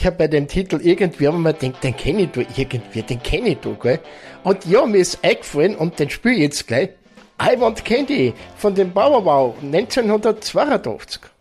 ich habe bei dem Titel irgendwie aber mir gedacht, den kenne ich da, gell. Und ja, mir ist eingefallen und den spiele ich jetzt gleich. I Want Candy von dem Bauer Wow 1982.